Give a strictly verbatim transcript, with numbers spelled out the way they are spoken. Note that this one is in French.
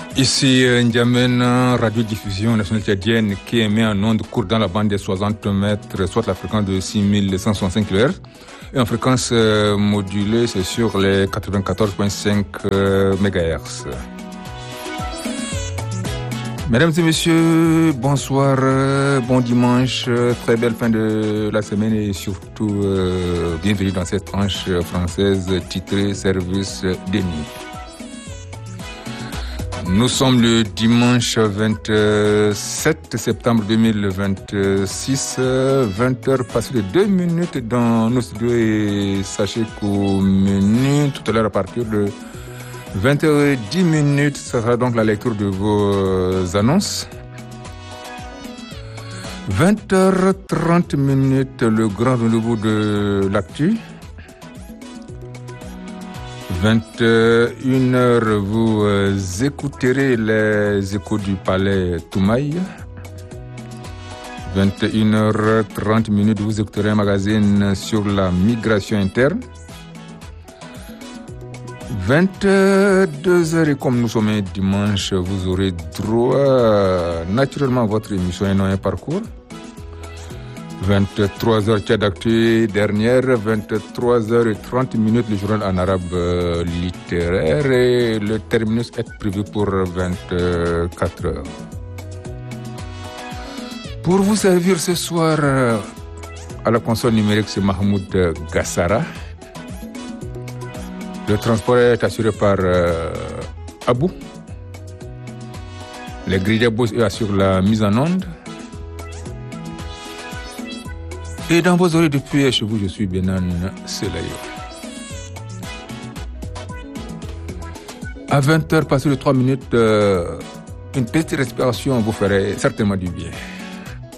Ici N'Djamena, radiodiffusion nationale tchadienne qui émet en ondes courtes dans la bande des soixante mètres, soit la fréquence de six mille cent soixante-cinq kilohertz. Et en fréquence modulée, c'est sur les quatre-vingt-quatorze virgule cinq mégahertz. Mesdames et messieurs, bonsoir, bon dimanche, très belle fin de la semaine et surtout euh, bienvenue dans cette tranche française titrée Service des nuits. Nous sommes le dimanche vingt-sept septembre deux mille vingt-six, vingt heures passées de deux minutes dans nos studios et sachez qu'au menu, tout à l'heure à partir de vingt heures dix minutes, ça sera donc la lecture de vos annonces. vingt heures trente minutes, le grand rendez-vous de l'actu. vingt et une heures, vous écouterez les échos du palais Toumaï. vingt et une heures trente minutes, vous écouterez un magazine sur la migration interne. vingt-deux heures, et comme nous sommes dimanche, vous aurez droit naturellement à votre émission et non un parcours. vingt-trois heures, Tchad Actu dernière, vingt-trois heures trente minutes, le journal en arabe euh, littéraire et le terminus est prévu pour vingt-quatre heures. Pour vous servir ce soir euh, à la console numérique, c'est Mahmoud Gassara. Le transport est assuré par euh, Abou. Les grilles boss assurent la mise en onde. Et dans vos oreilles depuis chez vous, je suis Benan Selayo. À vingt heures, passé de trois minutes, euh, une petite respiration vous ferait certainement du bien.